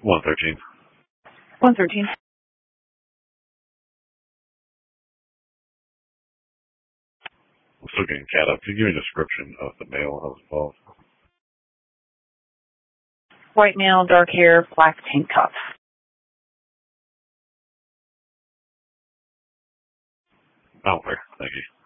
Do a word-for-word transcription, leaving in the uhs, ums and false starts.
one thirteen. one thirteen. I'm still getting cat up. Can you give me a description of the male that was involved? White male, dark hair, black tank top. Oh, fair. Thank you.